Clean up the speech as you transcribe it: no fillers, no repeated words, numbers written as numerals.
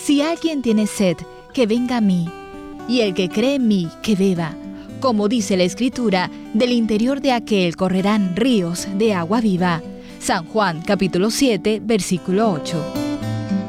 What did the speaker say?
Si alguien tiene sed, que venga a mí, y el que cree en mí, que beba. Como dice la Escritura, del interior de aquel correrán ríos de agua viva. San Juan capítulo 7, versículo 8.